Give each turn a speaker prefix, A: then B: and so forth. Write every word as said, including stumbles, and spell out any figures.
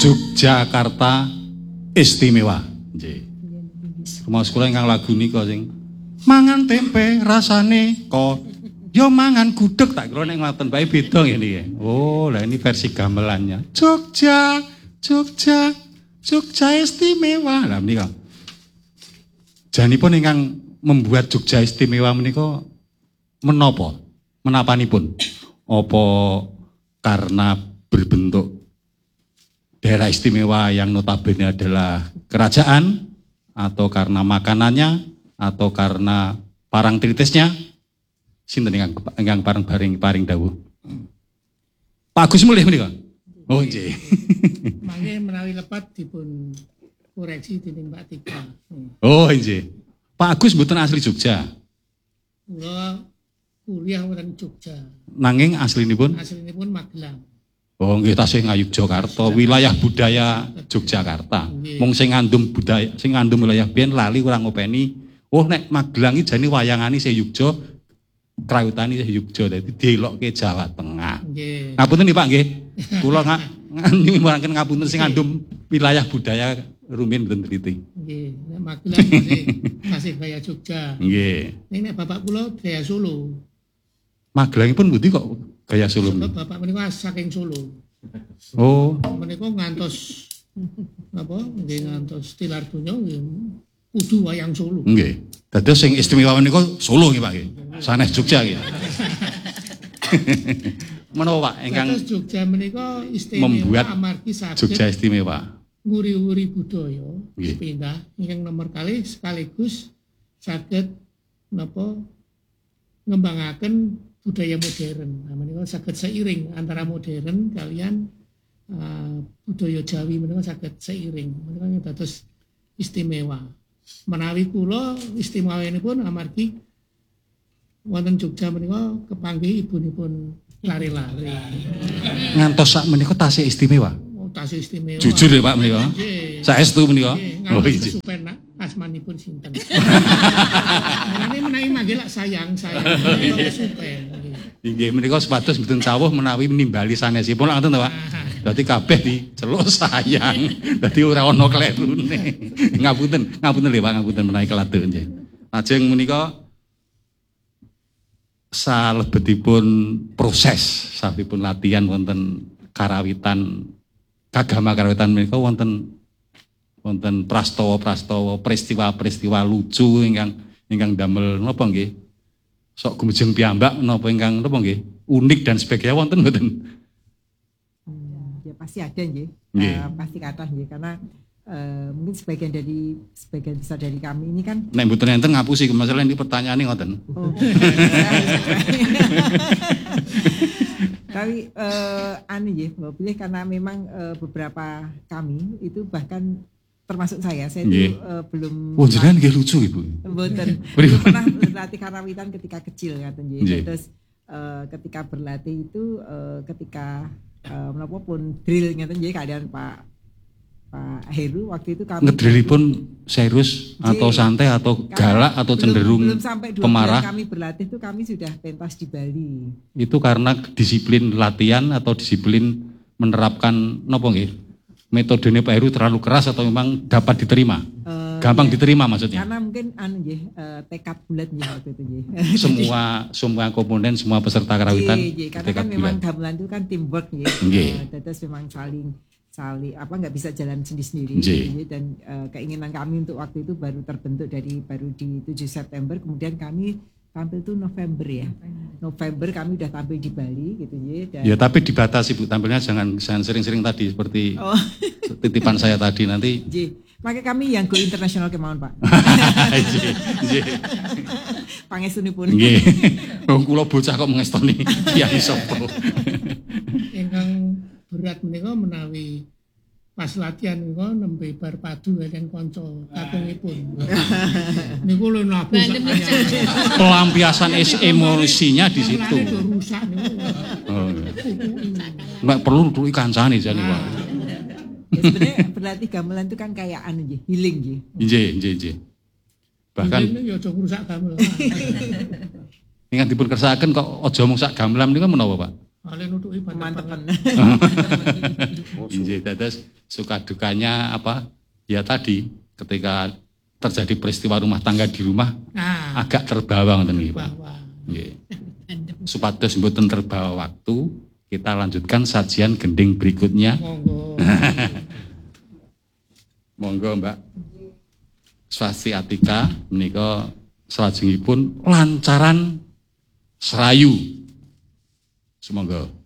A: Yogyakarta istimewa. Nggih. Rumah sekolah ingkang lagu nika sing mangan tempe rasane kok yo mangan gudeg tak kira nek ngoten bae beda ngene iki. Oh, lah ini versi gamelannya. Jogja, Jogja, Jogja istimewa. Lah menika. Janipun ingkang membuat Jogja istimewa menika menapa? Menapanipun? Apa karena berbentuk daerah istimewa yang notabene adalah kerajaan, atau karena makanannya, atau karena parang tritisnya? Sinten ingkang ingkang pareng paring paring dawuh? Pak Agus mulih menika. Oh nggih.
B: Mangke menawi lepat dipun koreksi dening Mbak Tika.
A: Oh nggih. Pak Agus mboten asli Jogja.
B: Kula kuliah wonten Jogja.
A: Nanging aslinipun?
B: Aslinipun Magelang.
A: Oh nggih tasih Ngayogyakarta, wilayah budaya Yogyakarta. Mung sing ngandum budaya, sing ngandum wilayah biyen lali kurang ngopeni. Oh nek Magelang iki jane wayangane sing Yogya, krautane sing Yogya, dadi dielokke Jawa Tengah. Nggih. Ngapunten nggih Pak nggih. Kula nyuwun ngapunten sing ngandum wilayah budaya rumiyin mboten teliti.
B: Nggih, nek Magelang tasih tasih gaya Jogja.
A: Nggih.
B: Nek bapak kula gaya Solo.
A: Magelangipun pundi kok gaya Solo?
B: Sebab bapak menika saking Solo.
A: Oh.
B: Menika ngantos napa? Nggih ngantos tilar donya nggih kudu wayang Solo.
A: Nggih. Dados sing istimewa menika Solo nggih Pak nggih. Sanes Jogja nggih. Menapa Pak ingkang
B: Jogja menika istimewa
A: membuat
B: amargi saged
A: Jogja istimewa?
B: Nguri-uri budaya
A: Nggih.
B: pindah ingkang nomor kalih sekaligus saged napa ngembangaken budaya modern. Nah, menika saged seiring antara modern kalian uh, budaya Jawi menika saged seiring. Menika yang dados istimewa. Menawi kula istimewanipun amargi wonten Jogja menika kepanggih ibunipun lari-lari.
A: Ngantos sak menika tasih istimewa.
B: Oh, tasih istimewa.
A: Jujur ya Pak menika. Saestu menika.
B: Oh iya. Kesupen asmanipun sinten. Ini menawi manggil lak sayang sayang. Kesupen.
A: Nggih menika sepatus mboten cawuh menawi nimbali sanesipun lak ngoten to Pak. Dadi kabeh diceluk sayang. Dadi ora ana klerune. Ngapunten, ngapunten lho Pak, ngapunten menawi keladuk nggih. Lajeng menika salebetipun proses sampun latihan wonten karawitan kagama karawitan menika wonten wonten prastawa-prastawa peristiwa-peristiwa lucu ingkang ingkang damel napa nggih sok gumejeng piyambak napa ingkang napa nggih unik dan sebagainya wonten mboten?
C: Hmm, ya pasti ada nggih. Uh, pasti kathah nggih karena uh, mungkin sebagian dari sebagian besar dari kami ini kan
A: nek mboten enten ngapusi masalah ini pertanyaane ngoten. Oh.
C: Tapi uh, anu nggih, Mbak pilih karena memang uh, beberapa kami itu bahkan termasuk saya, saya itu uh, belum.
A: Oh jenengan nggih lucu Ibu.
C: Mboten. Belum pernah berlatih karawitan ketika kecil ngaten nggih. Terus uh, ketika berlatih itu uh, ketika uh, menapa pun drill ngaten nggih keadaan Pak Pak Heru waktu itu kami
A: ngedrillipun serius atau santai atau galak atau cenderung
C: belum, belum sampai dua
A: pemarah.
C: Kami berlatih itu kami sudah pentas di Bali.
A: Itu karena disiplin latihan atau disiplin menerapkan nopo nggih? Metodenya Pak Heru terlalu keras atau memang dapat diterima? Uh, Gampang ya, diterima maksudnya?
C: Karena mungkin anu nggih uh, tekad bulat nggih waktu itu nggih.
A: Semua semua komponen, semua peserta karawitan.
C: Iya, karena kan memang gamelan itu kan teamwork nggih. Uh, terus memang saling saling apa nggak bisa jalan sendiri-sendiri gitu, dan uh, keinginan kami untuk waktu itu baru terbentuk dari baru di tujuh September, kemudian kami tampil itu November ya. November kami udah tampil di Bali gitu ya. Dan
A: ya tapi dibatasi Bu, tampilnya jangan jangan sering-sering tadi seperti oh. titipan saya tadi nanti.
C: Makanya kami yang go internasional kemauan Pak. Pangestunipun.
A: Nggih. Wong kula bocah kok mengestoni kiai sapa.
B: Ingkang berat menika menawi pas latihan niku nembe bar padu kaliyan kanca kakungipun. Niku lho nabu
A: pelampiasan emosinya di situ.
B: Rusak niku.
A: Oh. Nek perlu duwe kancane jane Pak.
C: Ya sebenarnya berlatih gamelan itu kan kayak anu nggih, healing nggih.
A: Nggih, nggih, nggih. Bahkan
B: ya aja rusak gamelan.
A: Ingkang dipun kersakaken kok aja mung sak gamelan niku menapa Pak?
B: Ale nutuki
C: Mantepen.
A: Injih, dados suka dukanya apa? Ya tadi ketika terjadi peristiwa rumah tangga di rumah
B: Nah,
A: agak terbawa ngoten nggih, Pak.
B: bahwa
A: Nggih. Supados mboten terbawa waktu, kita lanjutkan sajian gending berikutnya.
B: monggo.
A: Monggo, Mbak. Swastiatika menika salajengipun lancaran serayu. Semoga